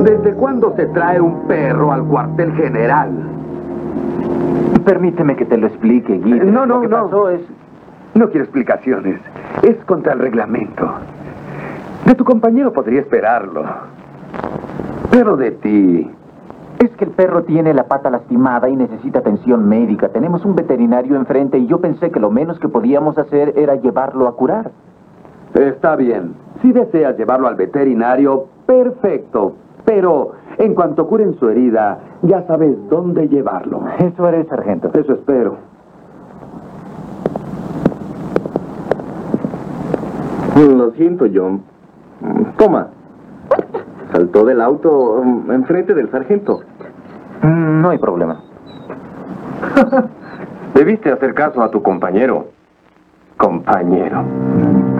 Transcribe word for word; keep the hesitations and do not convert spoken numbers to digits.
¿Desde cuándo se trae un perro al cuartel general? Permíteme que te lo explique, Guy. No, no, Lo que no. pasó es... No quiero explicaciones. Es contra el reglamento. De tu compañero podría esperarlo. Pero de ti... Es que el perro tiene la pata lastimada y necesita atención médica. Tenemos un veterinario enfrente y yo pensé que lo menos que podíamos hacer era llevarlo a curar. Está bien. Si deseas llevarlo al veterinario, perfecto. Pero en cuanto curen su herida, ya sabes dónde llevarlo. Eso haré, sargento. Eso espero. Lo siento, John. Toma. Saltó del auto um, enfrente del sargento. Mm, No hay problema. Debiste hacer caso a tu compañero. Compañero.